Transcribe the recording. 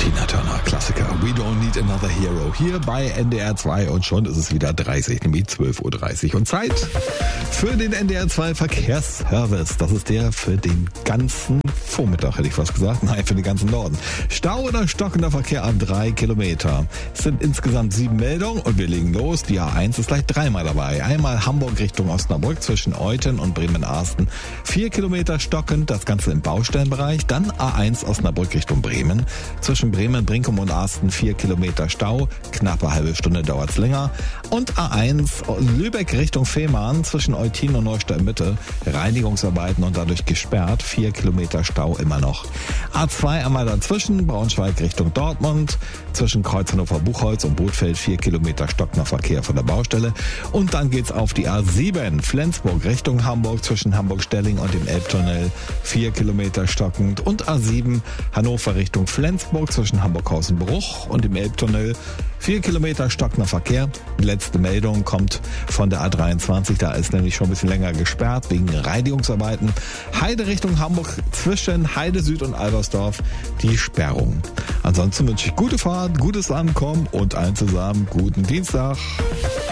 Tina Turner, Klassiker. We don't need another hero. Hier bei NDR 2 und schon ist es wieder 30, nämlich 12.30 Uhr. Und Zeit für den NDR 2 Verkehrsservice. Das ist der für den ganzen Vormittag, hätte ich fast gesagt. Nein, für den ganzen Norden. Stau oder stockender Verkehr an 3 Kilometer. Es sind insgesamt 7 Meldungen und wir legen los. Die A1 ist gleich dreimal dabei. Einmal Hamburg Richtung Osnabrück zwischen Euthen und Bremen-Arsten. 4 Kilometer stockend, das Ganze im Baustellenbereich. Dann A1 Osnabrück Richtung Bremen. Zwischen Bremen, Brinkum und Arsten 4 Kilometer Stau. Knappe halbe Stunde dauert's länger. Und A1 Lübeck Richtung Fehmarn zwischen Eutin und Neustadt Mitte. Reinigungsarbeiten und dadurch gesperrt. 4 Kilometer Stau immer noch. A2 einmal dazwischen. Braunschweig Richtung Dortmund. Zwischen Kreuz Hannover-Buchholz und Bothfeld 4 Kilometer stockender Verkehr von der Baustelle. Und dann geht's auf die A7 Flensburg Richtung Hamburg zwischen Hamburg-Stelling und dem Elbtunnel 4 Kilometer stockend. Und A7 Hannover Richtung Flensburg zwischen Hamburghausen-Bruch und dem Elbtunnel 4 Kilometer stockender Verkehr. Die letzte Meldung kommt von der A23. Da ist nämlich schon ein bisschen länger gesperrt wegen Reinigungsarbeiten. Heide Richtung Hamburg zwischen Heide Süd und Albersdorf die Sperrung. Ansonsten wünsche ich gute Fahrt, gutes Ankommen und allen zusammen guten Dienstag.